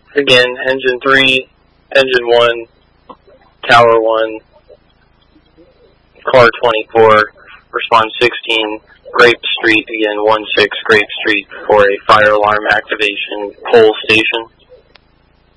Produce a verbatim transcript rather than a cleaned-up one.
Again, engine three, engine one, tower one, car twenty-four, response sixteen, Grape Street, again, one six Grape Street for a fire alarm activation pole station.